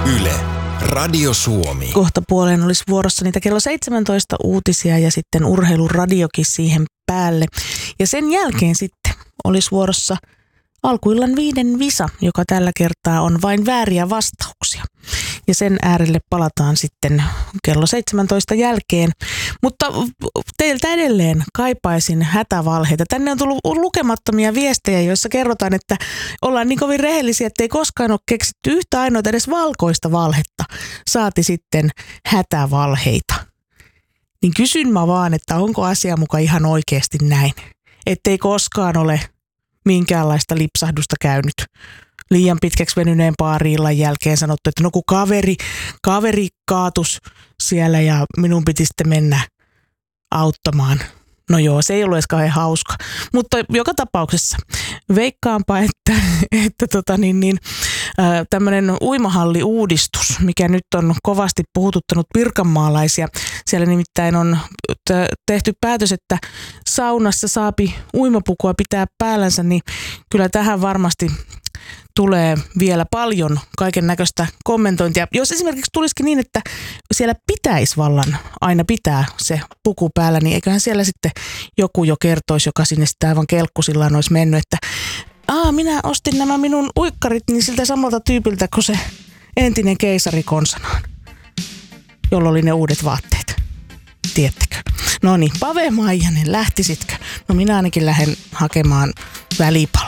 Yle, Radio Suomi. Kohta puoleen olisi vuorossa niitä kello 17 uutisia ja sitten urheiluradiokin siihen päälle. Ja sen jälkeen sitten olisi vuorossa alkuillan 5 visa, joka tällä kertaa on vain vääriä vastauksia. Ja sen äärelle palataan sitten kello 17 jälkeen. Mutta teiltä edelleen kaipaisin hätävalheita. Tänne on tullut lukemattomia viestejä, joissa kerrotaan, että ollaan niin kovin rehellisiä, että ei koskaan ole keksitty yhtä ainoa edes valkoista valhetta. Saati sitten hätävalheita. Niin kysyn mä vaan, että onko asia muka ihan oikeasti näin. Ettei koskaan ole minkäänlaista lipsahdusta käynyt. Liian pitkäksi venyneen baari-illan jälkeen sanottu, että no kun kaveri kaatus siellä ja minun piti sitten mennä auttamaan. No joo, se ei ollut edes kauhean hauska. Mutta joka tapauksessa veikkaanpa, että tämmöinen uimahalliuudistus, mikä nyt on kovasti puhututtanut pirkanmaalaisia. Siellä nimittäin on tehty päätös, että saunassa saapi uimapukua pitää päällänsä, niin kyllä tähän varmasti tulee vielä paljon kaiken näköistä kommentointia. Jos esimerkiksi tulisikin niin, että siellä pitäisi vallan aina pitää se puku päällä, niin eiköhän siellä sitten joku jo kertoisi, joka sinne sitä aivan kelkkusillaan olisi mennyt, että minä ostin nämä minun uikkarit niin siltä samalta tyypiltä kuin se entinen keisari konsanaan, jolla oli ne uudet vaatteet. Tiedättekö? No niin, Pave Maijanen, lähtisitkö? No minä ainakin lähden hakemaan välipalaa.